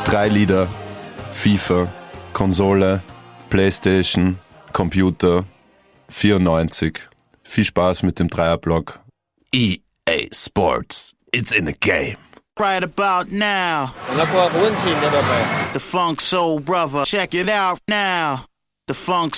3 Lieder, FIFA, Konsole, Playstation, Computer, 94. Viel Spaß mit dem Dreierblock. EA Sports, it's in the game. Right about now, the Funk Soul Brother, check it out now. The Funk